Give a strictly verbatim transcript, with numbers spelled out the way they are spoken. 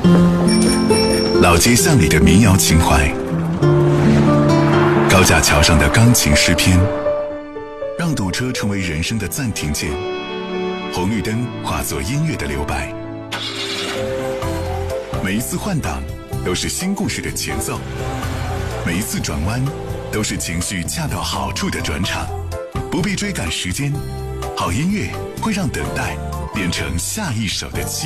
老街巷里的民谣情怀，高架桥上的钢琴诗篇，让堵车成为人生的暂停键，红绿灯化作音乐的留白。每一次换挡都是新故事的前奏，每一次转弯都是情绪恰到好处的转场。不必追赶时间，好音乐会让等待变成下一首的期